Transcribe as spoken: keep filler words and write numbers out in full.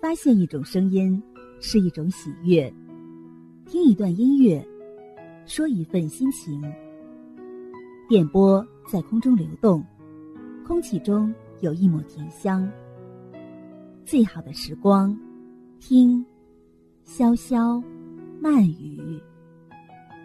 发现一种声音，是一种喜悦；听一段音乐，说一份心情。电波在空中流动，空气中有一抹甜香。最好的时光，听潇潇慢语。